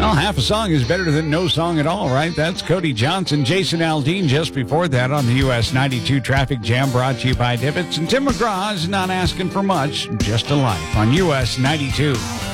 Well, half a song is better than no song at all, right? That's Cody Johnson, Jason Aldean just before that on the US 92 Traffic Jam, brought to you by Divots. And Tim McGraw's Not Asking for Much, Just a Life on US 92.